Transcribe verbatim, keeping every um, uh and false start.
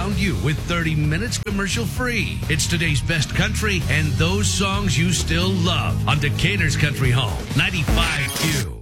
around you with thirty minutes commercial free. It's today's best country and those songs you still love on Decatur's Country Home, ninety-five Q.